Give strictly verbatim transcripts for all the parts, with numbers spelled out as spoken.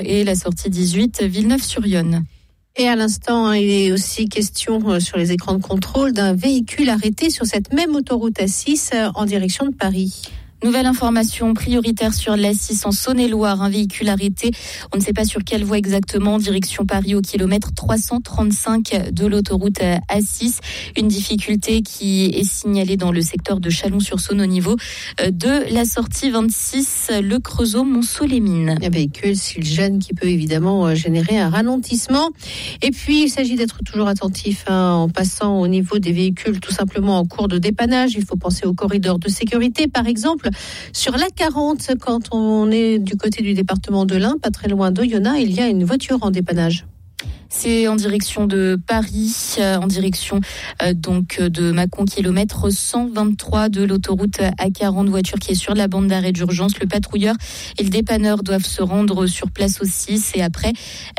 et la sortie dix-huit Villeneuve-sur-Yonne. Et à l'instant, il est aussi question sur les écrans de contrôle d'un véhicule arrêté sur cette même autoroute A six en direction de Paris. Nouvelle information prioritaire sur l'A six en Saône-et-Loire. Un véhicule arrêté, on ne sait pas sur quelle voie exactement, direction Paris au kilomètre trois cent trente-cinq de l'autoroute A six. Une difficulté qui est signalée dans le secteur de Chalon-sur-Saône au niveau de la sortie vingt-six, le Creusot-Montceau-les-Mines. Un véhicule, s'il gêne, qui peut évidemment générer un ralentissement. Et puis, il s'agit d'être toujours attentif hein, en passant au niveau des véhicules tout simplement en cours de dépannage. Il faut penser aux corridors de sécurité, par exemple. Sur l'A quarante, quand on est du côté du département de l'Ain, pas très loin d'Oyonnax, il y a une voiture en dépannage. C'est en direction de Paris, euh, en direction euh, donc de Mâcon, kilomètre cent vingt-trois de l'autoroute A quarante, voiture qui est sur la bande d'arrêt d'urgence. Le patrouilleur et le dépanneur doivent se rendre sur place aussi. C'est après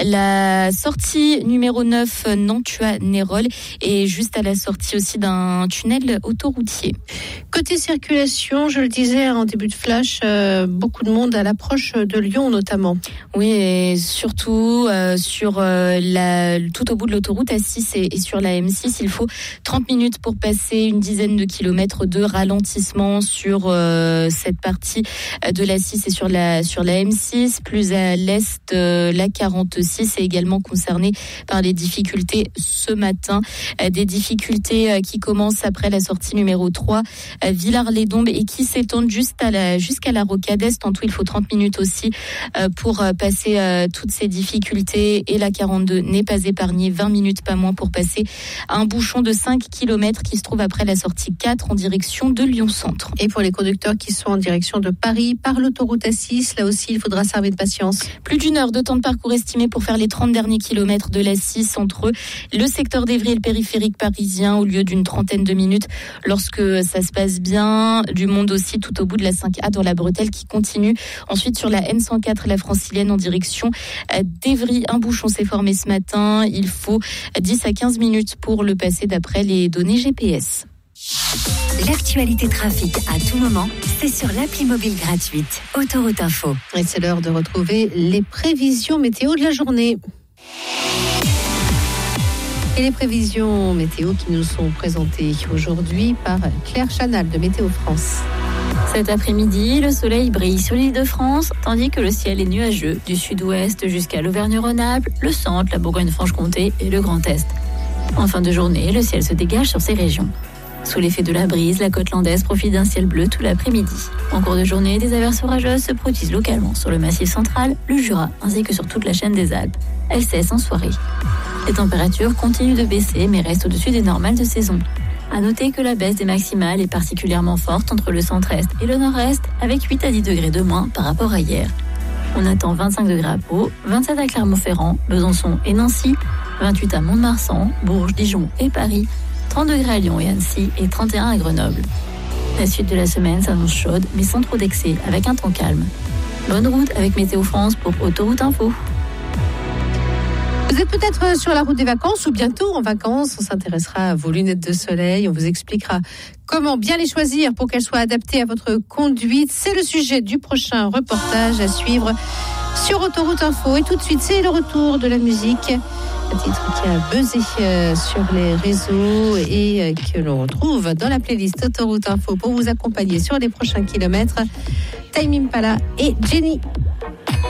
la sortie numéro neuf Nantua-Nérol et juste à la sortie aussi d'un tunnel autoroutier. Côté circulation, je le disais en début de flash, euh, beaucoup de monde à l'approche de Lyon notamment. Oui, et surtout euh, sur euh, la La, tout au bout de l'autoroute A six et, et sur la M six, il faut trente minutes pour passer une dizaine de kilomètres de ralentissement sur euh, cette partie de l'A six et sur la, sur la M six. Plus à l'est, euh, la quarante-six est également concernée par les difficultés ce matin. Euh, des difficultés euh, qui commencent après la sortie numéro trois, euh, Villars-les-Dombes, et qui s'étendent juste à la, jusqu'à la Rocade Est. En tout, il faut trente minutes aussi euh, pour euh, passer euh, toutes ces difficultés, et la quarante-deux n'est pas épargné, vingt minutes pas moins pour passer un bouchon de cinq kilomètres qui se trouve après la sortie quatre en direction de Lyon-Centre. Et pour les conducteurs qui sont en direction de Paris par l'autoroute A six, là aussi il faudra servir de patience. Plus d'une heure de temps de parcours estimé pour faire les trente derniers kilomètres de l'A six entre le secteur d'Évry et le périphérique parisien, au lieu d'une trentaine de minutes lorsque ça se passe bien. Du monde aussi tout au bout de la cinq A dans la bretelle qui continue. Ensuite sur la N cent quatre, la francilienne en direction d'Évry, un bouchon s'est formé ce matin. Il faut dix à quinze minutes pour le passer d'après les données G P S. L'actualité trafic à tout moment, c'est sur l'appli mobile gratuite Autoroute Info. Et c'est l'heure de retrouver les prévisions météo de la journée. Et les prévisions météo qui nous sont présentées aujourd'hui par Claire Chanal de Météo France. Cet après-midi, le soleil brille sur l'île de France, tandis que le ciel est nuageux du sud-ouest jusqu'à l'Auvergne-Rhône-Alpes, le centre, la Bourgogne-Franche-Comté et le Grand Est. En fin de journée, le ciel se dégage sur ces régions. Sous l'effet de la brise, la côte landaise profite d'un ciel bleu tout l'après-midi. En cours de journée, des averses orageuses se produisent localement sur le Massif central, le Jura, ainsi que sur toute la chaîne des Alpes. Elles cessent en soirée. Les températures continuent de baisser, mais restent au-dessus des normales de saison. À noter que la baisse des maximales est particulièrement forte entre le centre-est et le nord-est, avec huit à dix degrés de moins par rapport à hier. On attend vingt-cinq degrés à Pau, vingt-sept à Clermont-Ferrand, Besançon et Nancy, vingt-huit à Mont-de-Marsan, Bourges, Dijon et Paris, trente degrés à Lyon et Annecy et trente et un à Grenoble. La suite de la semaine s'annonce chaude, mais sans trop d'excès, avec un temps calme. Bonne route avec Météo France pour Autoroute Info. Vous êtes peut-être sur la route des vacances ou bientôt en vacances. On s'intéressera à vos lunettes de soleil. On vous expliquera comment bien les choisir pour qu'elles soient adaptées à votre conduite. C'est le sujet du prochain reportage à suivre sur Autoroute Info. Et tout de suite, c'est le retour de la musique. Un titre qui a buzzé euh, sur les réseaux et euh, que l'on retrouve dans la playlist Autoroute Info pour vous accompagner sur les prochains kilomètres. Tame Impala et Jenny.